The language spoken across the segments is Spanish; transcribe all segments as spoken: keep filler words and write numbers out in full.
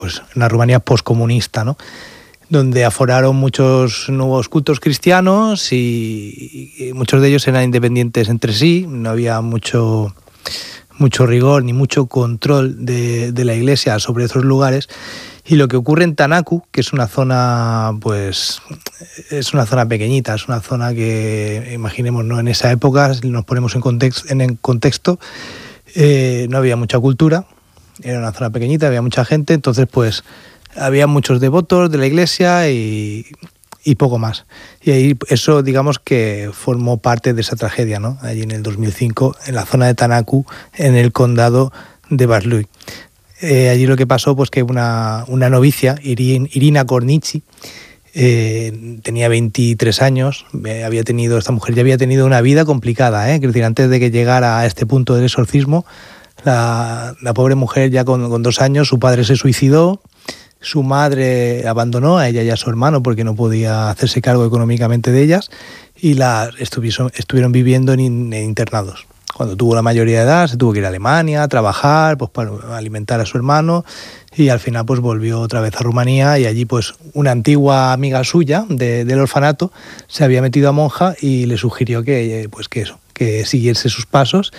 pues, una Rumanía poscomunista, ¿no? Donde aforaron muchos nuevos cultos cristianos y, y muchos de ellos eran independientes entre sí, no había mucho, mucho rigor ni mucho control de, de la Iglesia sobre esos lugares. Y lo que ocurre en Tanaku, que es una zona, pues, es una zona pequeñita, es una zona que, imaginemos, ¿no? En esa época, si nos ponemos en contexto, en el contexto eh, no había mucha cultura, era una zona pequeñita, había mucha gente, entonces, pues, había muchos devotos de la Iglesia y, y poco más. Y ahí eso, digamos, que formó parte de esa tragedia, ¿no? Allí en el dos mil cinco, en la zona de Tanaku, en el condado de Vaslui. Eh, allí lo que pasó, pues que una, una novicia, Irin, Irina Kornichi, eh, tenía veintitrés años, eh, había tenido, esta mujer ya había tenido una vida complicada, ¿eh? Es decir, antes de que llegara a este punto del exorcismo, la, la pobre mujer ya con, con dos años, su padre se suicidó, su madre abandonó a ella y a su hermano porque no podía hacerse cargo económicamente de ellas y la estuvieron, estuvieron viviendo en, en internados. Cuando tuvo la mayoría de edad se tuvo que ir a Alemania a trabajar, pues para alimentar a su hermano y al final pues volvió otra vez a Rumanía y allí pues una antigua amiga suya de, del orfanato se había metido a monja y le sugirió que pues que eso, que siguiese sus pasos.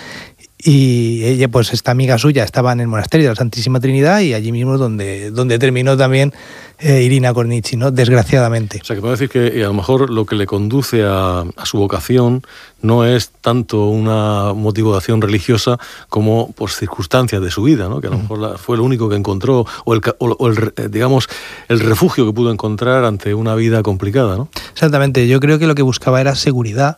Y ella, pues esta amiga suya estaba en el monasterio de la Santísima Trinidad y allí mismo donde, donde terminó también eh, Irina Kornichi, ¿no? Desgraciadamente. O sea, que puedo decir que a lo mejor lo que le conduce a, a su vocación no es tanto una motivación religiosa como por circunstancias de su vida, ¿no? Que a lo mejor la, fue lo único que encontró o el, o, o el, digamos, el refugio que pudo encontrar ante una vida complicada, ¿no? Exactamente. Yo creo que lo que buscaba era seguridad.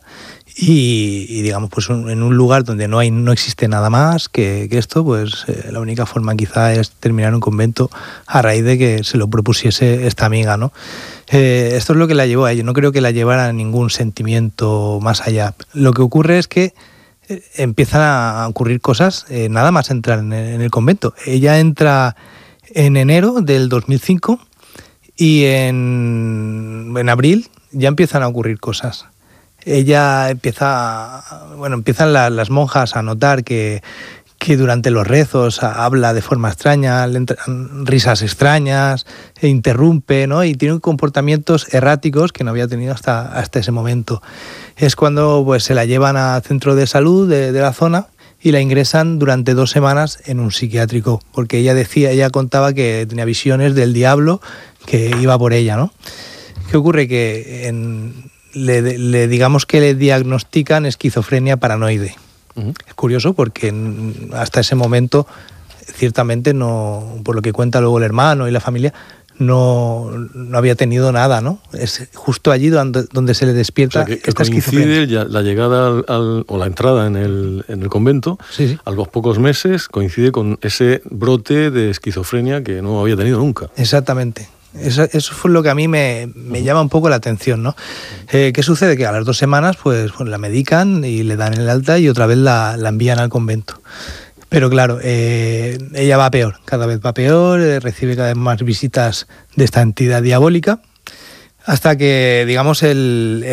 Y, y digamos, pues un, en un lugar donde no hay no existe nada más que, que esto, pues eh, la única forma quizá es terminar en un convento a raíz de que se lo propusiese esta amiga, ¿no? Eh, esto es lo que la llevó a ella. No creo que la llevara a ningún sentimiento más allá. Lo que ocurre es que eh, empiezan a ocurrir cosas eh, nada más entrar en el, en el convento. Ella entra en enero del dos mil cinco y en, en abril ya empiezan a ocurrir cosas. Ella empieza, bueno, empiezan la, las monjas a notar que, que durante los rezos habla de forma extraña, le entran risas extrañas, e interrumpe, ¿no? Y tiene comportamientos erráticos que no había tenido hasta, hasta ese momento. Es cuando pues, se la llevan al centro de salud de, de la zona y la ingresan durante dos semanas en un psiquiátrico, porque ella decía, ella contaba que tenía visiones del diablo que iba por ella, ¿no? ¿Qué ocurre? Que en... Le, le digamos que le diagnostican esquizofrenia paranoide. Uh-huh. Es curioso porque hasta ese momento ciertamente no, por lo que cuenta luego el hermano y la familia, no, no había tenido nada, ¿no? Es justo allí donde, donde se le despierta, o sea, que, que esta coincide ya la llegada al, al, o la entrada en el, en el convento, sí, sí. A los pocos meses coincide con ese brote de esquizofrenia que no había tenido nunca. Exactamente. Eso, eso fue lo que a mí me, me llama un poco la atención, ¿no? Eh, ¿Qué sucede? Que a las dos semanas pues, pues la medican y le dan el alta y otra vez la, la envían al convento. Pero claro, eh, ella va peor, cada vez va peor, eh, recibe cada vez más visitas de esta entidad diabólica, hasta que, digamos, el,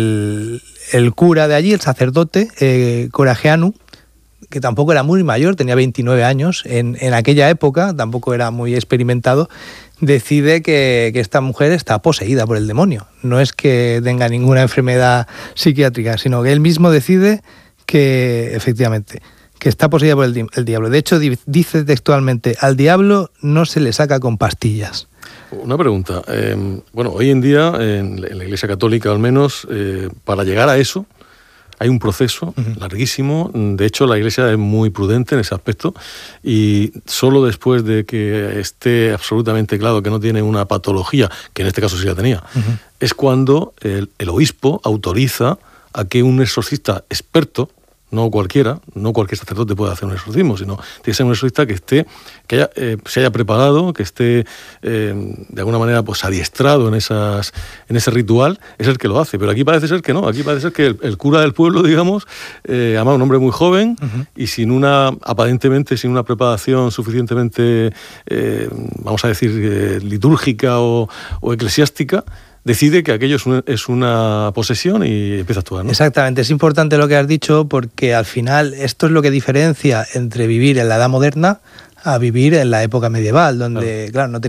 el, el cura de allí, el sacerdote, eh, Corageanu, que tampoco era muy mayor, tenía veintinueve años, en, en aquella época, tampoco era muy experimentado, decide que, que esta mujer está poseída por el demonio. No es que tenga ninguna enfermedad psiquiátrica, sino que él mismo decide que, efectivamente, que está poseída por el, el diablo. De hecho, di, dice textualmente, al diablo no se le saca con pastillas. Una pregunta. Eh, bueno, hoy en día, en la Iglesia Católica al menos, eh, para llegar a eso, hay un proceso uh-huh. larguísimo. De hecho, la Iglesia es muy prudente en ese aspecto y solo después de que esté absolutamente claro que no tiene una patología, que en este caso sí la tenía, uh-huh. es cuando el, el obispo autoriza a que un exorcista experto, no cualquiera, no cualquier sacerdote puede hacer un exorcismo, sino tiene que ser un exorcista que esté, que haya, eh, se haya preparado, que esté eh, de alguna manera pues adiestrado en esas, en ese ritual, es el que lo hace. Pero aquí parece ser que no, aquí parece ser que el, el cura del pueblo, digamos, eh, además un hombre muy joven uh-huh. y sin una, aparentemente sin una preparación suficientemente, eh, vamos a decir, eh, litúrgica o, o eclesiástica, decide que aquello es una, es una posesión y empieza a actuar, ¿no? Exactamente, es importante lo que has dicho porque al final esto es lo que diferencia entre vivir en la edad moderna a vivir en la época medieval, donde, claro, claro no